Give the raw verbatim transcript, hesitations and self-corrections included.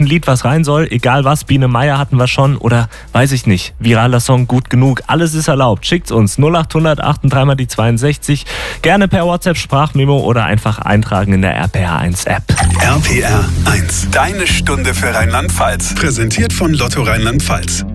ein Lied, was rein soll, egal was, Biene Meier hatten wir schon oder weiß ich nicht, viraler Song, gut genug, alles ist erlaubt. Schickt's uns null acht hundert achtunddreißig mal die zweiundsechzig, gerne per WhatsApp Sprachmemo oder einfach eintragen in der R P R eins App. R P R eins, deine Stunde für Rheinland-Pfalz. Präsentiert von Lotto Rheinland-Pfalz.